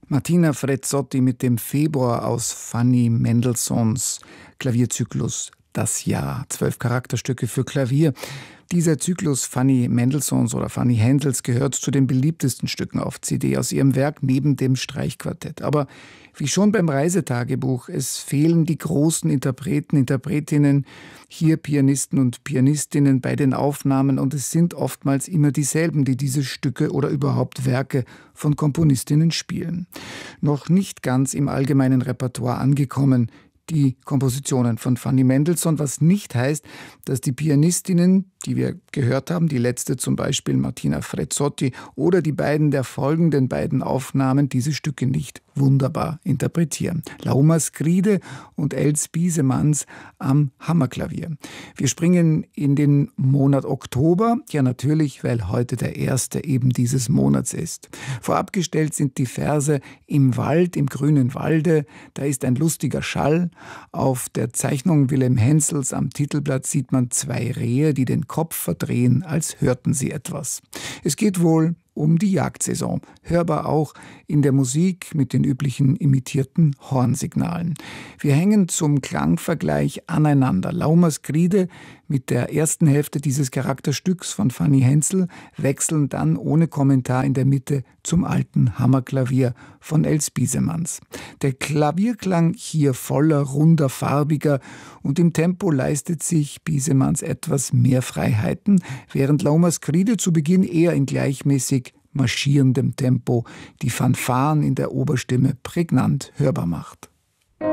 Martina Frezzotti mit dem Februar aus Fanny Mendelssohns Klavierzyklus Das Jahr. 12 Charakterstücke für Klavier. Dieser Zyklus Fanny Mendelssohns oder Fanny Händels gehört zu den beliebtesten Stücken auf CD aus ihrem Werk neben dem Streichquartett. Aber wie schon beim Reisetagebuch, es fehlen die großen Interpreten, Interpretinnen, hier Pianisten und Pianistinnen bei den Aufnahmen, und es sind oftmals immer dieselben, die diese Stücke oder überhaupt Werke von Komponistinnen spielen. Noch nicht ganz im allgemeinen Repertoire angekommen, die Kompositionen von Fanny Mendelssohn, was nicht heißt, dass die Pianistinnen, die wir gehört haben, die letzte zum Beispiel Martina Frezzotti oder die beiden der folgenden beiden Aufnahmen, diese Stücke nicht wunderbar interpretieren. Lauma Skride und Els Biesemanns am Hammerklavier. Wir springen in den Monat Oktober, ja natürlich, weil heute der erste eben dieses Monats ist. Vorab gestellt sind die Verse Im Wald, im grünen Walde, da ist ein lustiger Schall. Auf der Zeichnung Wilhelm Hensels am Titelblatt sieht man 2 Rehe, die den Kopf verdrehen, als hörten sie etwas. Es geht wohl um die Jagdsaison, hörbar auch in der Musik mit den üblichen imitierten Hornsignalen. Wir hängen zum Klangvergleich aneinander. Lauma Skride mit der ersten Hälfte dieses Charakterstücks von Fanny Hensel wechseln dann ohne Kommentar in der Mitte zum alten Hammerklavier von Els Biesemanns. Der Klavierklang hier voller, runder, farbiger, und im Tempo leistet sich Biesemanns etwas mehr Freiheiten, während Lauma Skride zu Beginn eher in gleichmäßig marschierendem Tempo die Fanfaren in der Oberstimme prägnant hörbar macht.